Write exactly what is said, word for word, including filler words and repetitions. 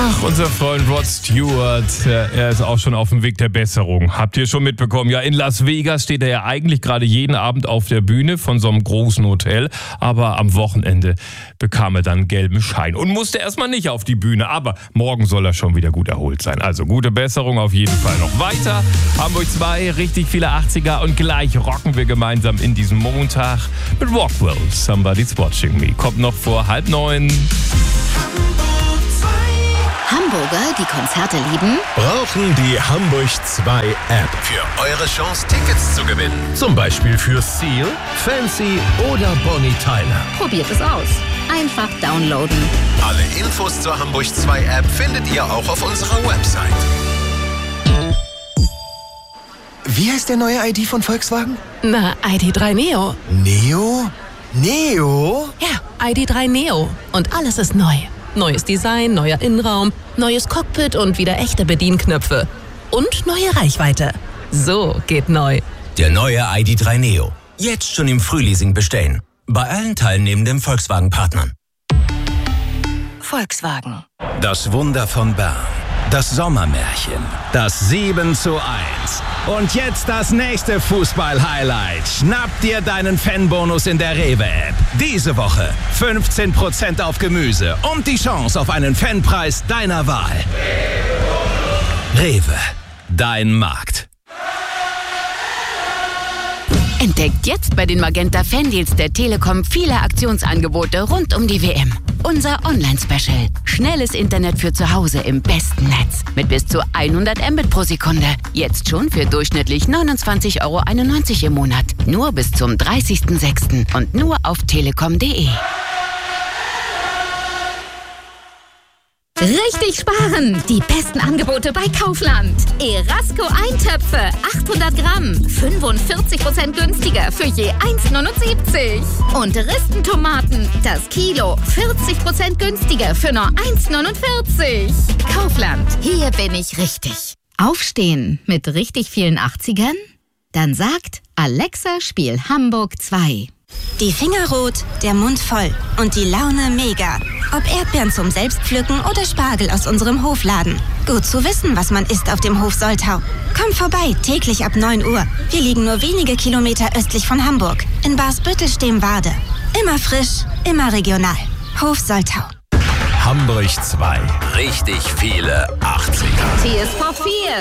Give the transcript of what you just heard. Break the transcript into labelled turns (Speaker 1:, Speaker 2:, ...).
Speaker 1: Ach, unser Freund Rod Stewart, er ist auch schon auf dem Weg der Besserung. Habt ihr schon mitbekommen? Ja, in Las Vegas steht er ja eigentlich gerade jeden Abend auf der Bühne von so einem großen Hotel. Aber am Wochenende bekam er dann einen gelben Schein und musste erstmal nicht auf die Bühne. Aber morgen soll er schon wieder gut erholt sein. Also gute Besserung auf jeden Fall noch weiter. Hamburg zwei, richtig viele achtziger und gleich rocken wir gemeinsam in diesem Montag mit Rockwell. Somebody's Watching Me. Kommt noch vor halb neun.
Speaker 2: Hamburger, die Konzerte lieben,
Speaker 3: brauchen die Hamburg zwei App für eure Chance, Tickets zu gewinnen. Zum Beispiel für Seal, Fancy oder Bonnie Tyler.
Speaker 2: Probiert es aus. Einfach downloaden.
Speaker 3: Alle Infos zur Hamburg zwei App findet ihr auch auf unserer Website.
Speaker 4: Wie heißt der neue I D von Volkswagen?
Speaker 5: Na, I D drei Neo.
Speaker 4: Neo? Neo?
Speaker 5: Ja, I D drei Neo. Und alles ist neu. Neues Design, neuer Innenraum, neues Cockpit und wieder echte Bedienknöpfe. Und neue Reichweite. So geht neu.
Speaker 6: Der neue I D drei Neo. Jetzt schon im Frühleasing bestellen. Bei allen teilnehmenden Volkswagen-Partnern.
Speaker 2: Volkswagen.
Speaker 3: Das Wunder von Bern. Das Sommermärchen. Das sieben zu eins. Und jetzt das nächste Fußball-Highlight. Schnapp dir deinen Fanbonus in der Rewe-App. Diese Woche fünfzehn Prozent auf Gemüse und die Chance auf einen Fanpreis deiner Wahl. Rewe, dein Markt.
Speaker 2: Entdeckt jetzt bei den Magenta Fandeals der Telekom viele Aktionsangebote rund um die W M. Unser Online-Special. Schnelles Internet für zu Hause im besten Netz. Mit bis zu hundert Mbit pro Sekunde. Jetzt schon für durchschnittlich neunundzwanzig Euro einundneunzig im Monat. Nur bis zum dreißigsten sechsten und nur auf telekom punkt de. Richtig sparen! Die besten Angebote bei Kaufland. Erasco Eintöpfe, achthundert Gramm, fünfundvierzig Prozent günstiger für je eins neunundsiebzig. Und Ristentomaten, das Kilo, vierzig Prozent günstiger für nur eins neunundvierzig. Kaufland, hier bin ich richtig. Aufstehen mit richtig vielen achtzigern? Dann sagt Alexa, spiel Hamburg zwei.
Speaker 7: Die Finger rot, der Mund voll und die Laune mega. Ob Erdbeeren zum Selbstpflücken oder Spargel aus unserem Hofladen. Gut zu wissen, was man isst auf dem Hof Soltau. Komm vorbei, täglich ab neun Uhr. Wir liegen nur wenige Kilometer östlich von Hamburg. In Barsbüttel-Stehmwade. Immer frisch, immer regional. Hof Soltau.
Speaker 3: Hamburg zwei.
Speaker 6: Richtig viele achtziger.
Speaker 2: T S V vier.